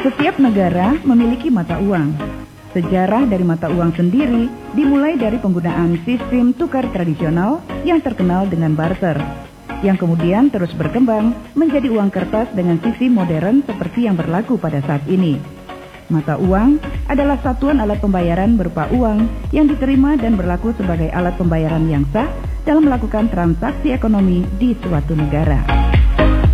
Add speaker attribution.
Speaker 1: Setiap negara memiliki mata uang. Sejarah dari mata uang sendiri dimulai dari penggunaan sistem tukar tradisional yang terkenal dengan barter, yang kemudian terus berkembang menjadi uang kertas dengan sistem modern seperti yang berlaku pada saat ini. Mata uang adalah satuan alat pembayaran berupa uang yang diterima dan berlaku sebagai alat pembayaran yang sah dalam melakukan transaksi ekonomi di suatu negara.